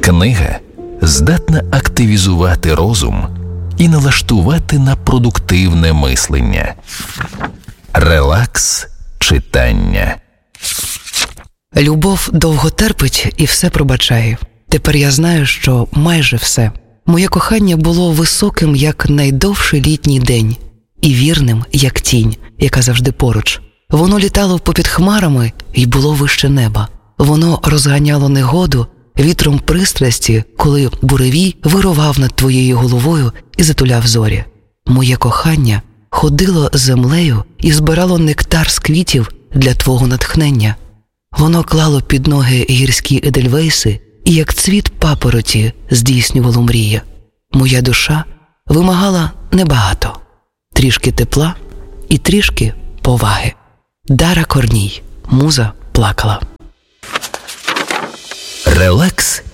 Книга здатна активізувати розум і налаштувати на продуктивне мислення. Релакс читання. Любов довго терпить і все пробачає. Тепер я знаю, що майже все. Моє кохання було високим, як найдовший літній день, і вірним, як тінь, яка завжди поруч. Воно літало попід хмарами і було вище неба. Воно розганяло негоду вітром пристрасті, коли буревій вирував над твоєю головою і затуляв зорі. Моє кохання ходило землею і збирало нектар з квітів для твого натхнення. Воно клало під ноги гірські едельвейси і, як цвіт папороті, здійснювало мрії. Моя душа вимагала небагато. Трішки тепла і трішки поваги. Дара Корній. Муза плакала. Релакс